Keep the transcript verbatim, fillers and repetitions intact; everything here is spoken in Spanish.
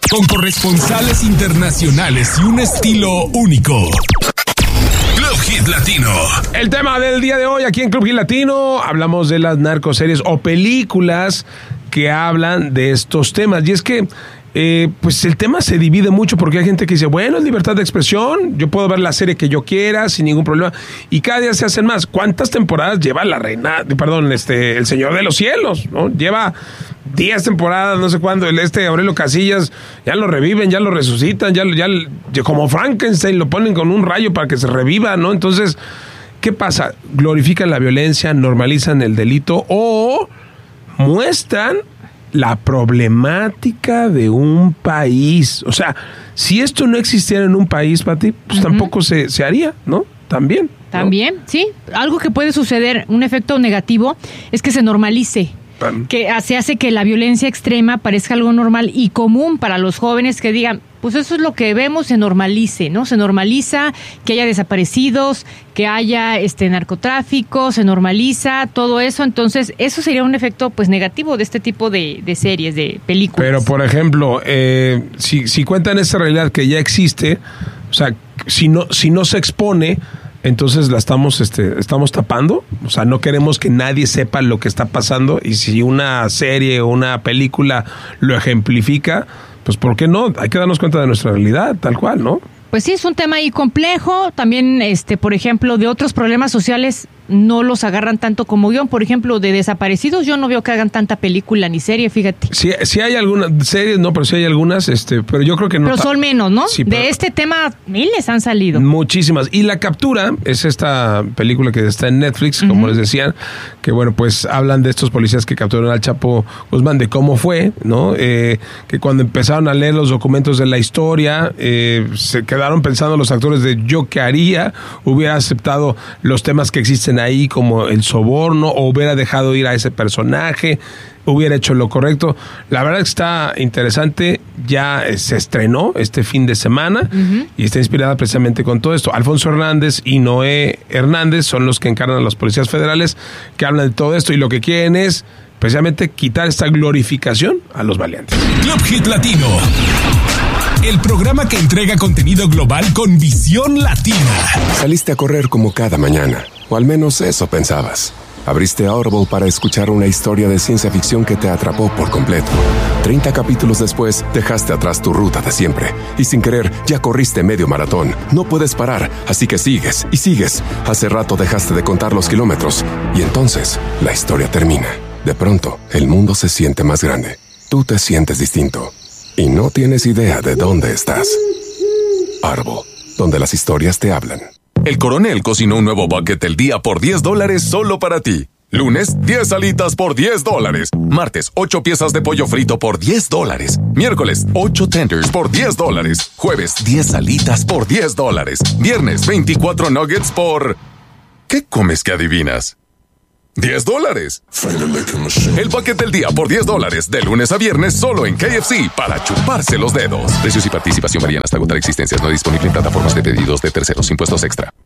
Con corresponsales internacionales y un estilo único. Club Hit Latino. El tema del día de hoy aquí en Club Hit Latino, hablamos de las narcoseries o películas que hablan de estos temas. Y es que Eh, pues el tema se divide mucho porque hay gente que dice, bueno, es libertad de expresión, yo puedo ver la serie que yo quiera sin ningún problema, y cada día se hacen más. ¿Cuántas temporadas lleva la reina, perdón, este, el Señor de los Cielos, ¿no? Lleva diez temporadas, no sé cuándo, el este Aurelio Casillas, ya lo reviven, ya lo resucitan, ya, ya, ya como Frankenstein lo ponen con un rayo para que se reviva, ¿no? Entonces, ¿qué pasa? Glorifican la violencia, normalizan el delito o muestran la problemática de un país. O sea, si esto no existiera en un país, Pati, pues uh-huh. tampoco se, se haría, ¿no? También. ¿no? También, sí. Algo que puede suceder, un efecto negativo, es que se normalice. Que se hace que la violencia extrema parezca algo normal y común para los jóvenes, que digan, pues eso es lo que vemos, se normalice, ¿no? Se normaliza que haya desaparecidos, que haya este narcotráfico, se normaliza todo eso. Entonces, eso sería un efecto pues negativo de este tipo de, de series, de películas. Pero, por ejemplo, eh, si, si cuentan esa realidad que ya existe, o sea, si no, si no se expone, entonces la estamos este estamos tapando. O sea, no queremos que nadie sepa lo que está pasando, y si una serie o una película lo ejemplifica, pues ¿por qué no? Hay que darnos cuenta de nuestra realidad, tal cual, ¿no? Pues sí, es un tema ahí complejo. También, este, por ejemplo, de otros problemas sociales no los agarran tanto como guión. Por ejemplo, de desaparecidos, yo no veo que hagan tanta película ni serie, fíjate. Sí, sí hay algunas series, no, pero sí hay algunas, este, pero yo creo que no. Pero son menos, ¿no? Sí, de este tema, miles han salido. Muchísimas. Y La Captura es esta película que está en Netflix, como uh-huh. les decían, que bueno, pues hablan de estos policías que capturaron al Chapo Guzmán, de cómo fue, ¿no? Eh, que cuando empezaron a leer los documentos de la historia, eh, se quedaron pensando los actores de yo qué haría, hubiera aceptado los temas que existen ahí como el soborno, o hubiera dejado ir a ese personaje, hubiera hecho lo correcto. La verdad es que está interesante. Ya se estrenó este fin de semana uh-huh. y está inspirada precisamente con todo esto. Alfonso Hernández y Noé Hernández son los que encarnan a los policías federales que hablan de todo esto, y lo que quieren es precisamente quitar esta glorificación a los valientes. Club Hit Latino, el programa que entrega contenido global con visión latina. Saliste a correr como cada mañana, o al menos eso pensabas. Abriste Audible para escuchar una historia de ciencia ficción que te atrapó por completo. Treinta capítulos después, dejaste atrás tu ruta de siempre. Y sin querer, ya corriste medio maratón. No puedes parar, así que sigues y sigues. Hace rato dejaste de contar los kilómetros. Y entonces, la historia termina. De pronto, el mundo se siente más grande. Tú te sientes distinto. Y no tienes idea de dónde estás. Audible, donde las historias te hablan. El Coronel cocinó un nuevo bucket del día por diez dólares solo para ti. Lunes, diez alitas por diez dólares. Martes, ocho piezas de pollo frito por diez dólares. Miércoles, ocho tenders por diez dólares. Jueves, diez alitas por diez dólares. Viernes, veinticuatro nuggets por... ¿Qué comes que adivinas? diez dólares. El paquete del día por diez dólares, de lunes a viernes, solo en K F C, para chuparse los dedos. Precios y participación varían hasta agotar existencias. No disponible en plataformas de pedidos de terceros. Impuestos extra.